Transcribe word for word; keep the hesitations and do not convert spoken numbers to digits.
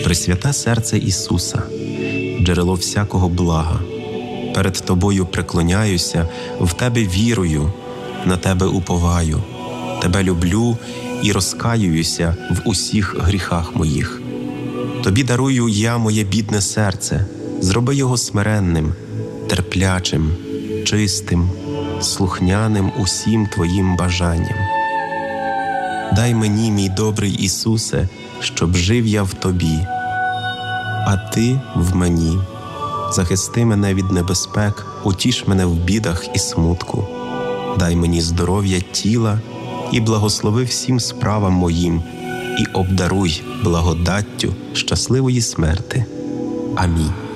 Пресвяте серце Ісуса, джерело всякого блага, перед Тобою преклоняюся, в Тебе вірую, на Тебе уповаю, Тебе люблю і розкаююся в усіх гріхах моїх. Тобі дарую я моє бідне серце, зроби його смиренним, терплячим, чистим, слухняним усім Твоїм бажанням. Дай мені, мій добрий Ісусе, щоб жив я в Тобі, а Ти в мені. Захисти мене від небезпек, утіш мене в бідах і смутку. Дай мені здоров'я тіла і благослови всім справам моїм, і обдаруй благодаттю щасливої смерти. Амінь.